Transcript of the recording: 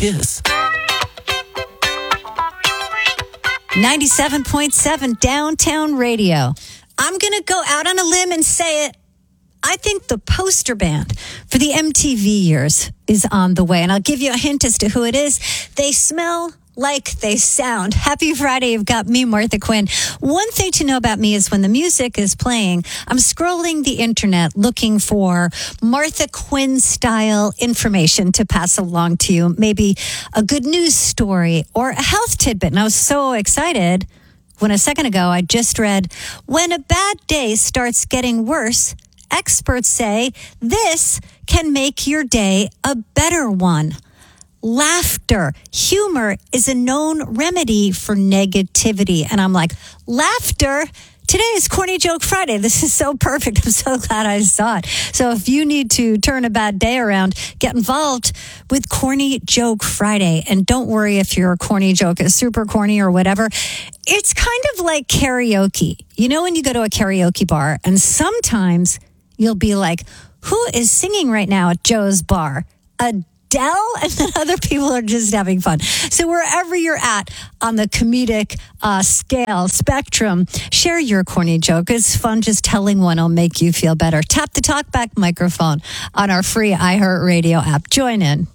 Kiss. 97.7 Downtown Radio. I'm going to go out on a limb and say it. I think the poster band for the MTV years is on the way. And I'll give you a hint as to who it is. They smell like they sound. Happy Friday. You've got me, Martha Quinn. One thing to know about me is when the music is playing, I'm scrolling the internet looking for Martha Quinn style information to pass along to you. Maybe a good news story or a health tidbit. And I was so excited when a second ago I just read, when a bad day starts getting worse, experts say this can make your day a better one. Laughter, humor is a known remedy for negativity. And I'm like, laughter? Today is Corny Joke Friday. This is so perfect. I'm so glad I saw it. So if you need to turn a bad day around, get involved with Corny Joke Friday. And don't worry if your corny joke is super corny or whatever. It's kind of like karaoke. You know when you go to a karaoke bar and sometimes you'll be like, who is singing right now at Joe's bar? Adele? And then other people are just having fun. So wherever you're at on the comedic scale, spectrum, share your corny joke. It's fun. Just telling one will make you feel better. Tap the talkback microphone on our free iHeartRadio app. Join in.